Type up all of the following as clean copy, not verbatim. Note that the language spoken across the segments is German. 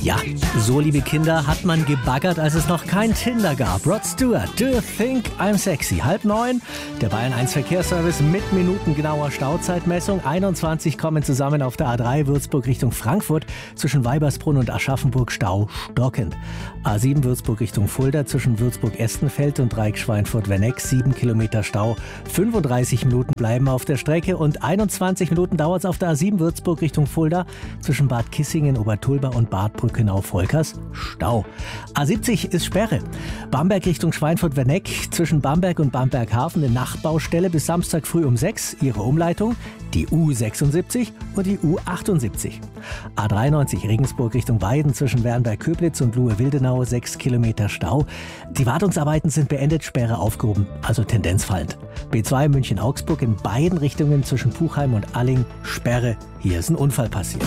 Ja, so liebe Kinder hat man gebaggert, als es noch kein Tinder gab. Rod Stewart, Do You Think I'm Sexy? 8:30, der Bayern 1 Verkehrsservice mit minutengenauer Stauzeitmessung. 21 kommen zusammen auf der A3 Würzburg Richtung Frankfurt zwischen Weibersbrunn und Aschaffenburg Stau stockend. A7 Würzburg Richtung Fulda zwischen Würzburg-Estenfeld und Dreieck-Schweinfurt-Werneck 7 Kilometer Stau. 35 Minuten bleiben auf der Strecke und 21 Minuten dauert es auf der A7 Würzburg Richtung Fulda zwischen Bad Kissingen, Obertulba und Bad Brückenau-Volkers Stau. A70 ist Sperre. Bamberg Richtung Schweinfurt-Werneck zwischen Bamberg und Bamberg-Hafen eine Nachtbaustelle bis Samstag früh um 6. Ihre Umleitung die U76 und die U78. A93 Regensburg Richtung Weiden zwischen Wernberg-Köblitz und Luhe-Wildenau 6 Kilometer Stau. Die Wartungsarbeiten sind beendet, Sperre aufgehoben, also Tendenz fallend. B2 München-Augsburg in beiden Richtungen zwischen Puchheim und Alling Sperre. Hier ist ein Unfall passiert.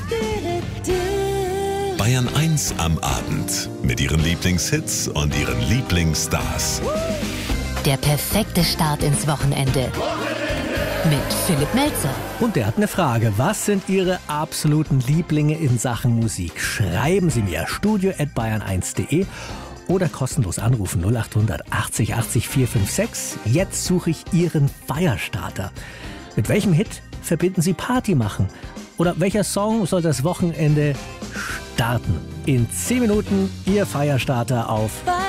Bayern 1 am Abend mit ihren Lieblingshits und ihren Lieblingsstars. Der perfekte Start ins Wochenende. Mit Philipp Melzer. Und der hat eine Frage. Was sind Ihre absoluten Lieblinge in Sachen Musik? Schreiben Sie mir studio@bayern1.de oder kostenlos anrufen 0800 80 80 456. Jetzt suche ich Ihren Feierstarter. Mit welchem Hit verbinden Sie Party machen? Oder welcher Song soll das Wochenende starten? In 10 Minuten Ihr Feierstarter auf